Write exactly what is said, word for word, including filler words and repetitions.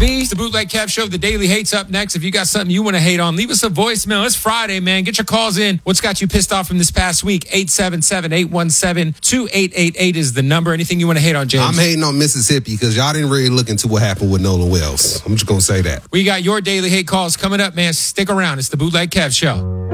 B. It's the Bootleg Kev Show. The Daily Hate's up next. If you got something you want to hate on, leave us a voicemail. It's Friday, man. Get your calls in. What's got you pissed off from this past week? eight seven seven, eight one seven, two eight eight eight is the number. Anything you want to hate on, James? I'm hating on Mississippi because y'all didn't really look into what happened with Nolan Wells. I'm just going to say that. We got your Daily Hate calls coming up, man. Stick around. It's the Bootleg Kev Show.